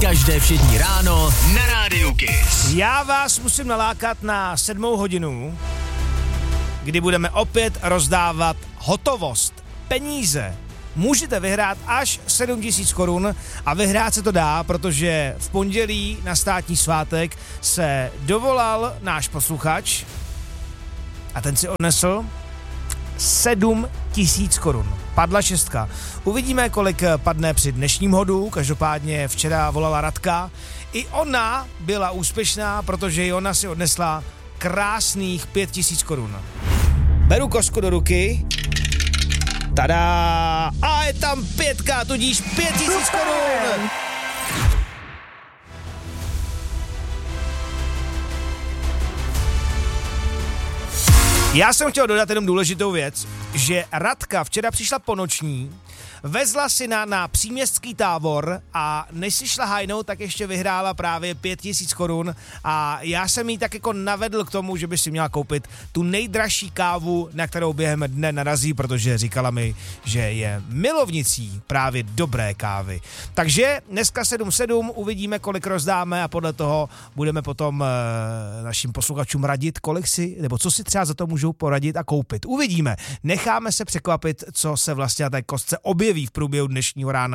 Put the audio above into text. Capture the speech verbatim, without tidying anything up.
Každé všední ráno na Rádiu Kiss. Já vás musím nalákat na sedmou hodinu, kdy budeme opět rozdávat hotovost, peníze. Můžete vyhrát až sedm tisíc korun a vyhrát se to dá, protože v pondělí na státní svátek se dovolal náš posluchač a ten si odnesl sedm tisíc korun. Padla šestka. Uvidíme, kolik padne při dnešním hodu. Každopádně včera volala Radka. I ona byla úspěšná, protože i ona si odnesla krásných pět tisíc korun. Beru kostku do ruky. Tada! A je tam pětka, tudíž pět tisíc korun! Já jsem chtěl dodat jenom důležitou věc, že Radka včera přišla po noční, vezla syna na příměstský tábor a než si šla hajnout, tak ještě vyhrála právě pět tisíc korun a já jsem jí tak jako navedl k tomu, že by si měla koupit tu nejdražší kávu, na kterou během dne narazí, protože říkala mi, že je milovnicí právě dobré kávy. Takže dneska sedm sedm, uvidíme, kolik rozdáme a podle toho budeme potom e, našim posluchačům radit, kolik si, nebo co si třeba za to můžou poradit a koupit. Uvidíme. Necháme se překvapit, co se vlastně na té kostce objeví v průběhu dnešního rána.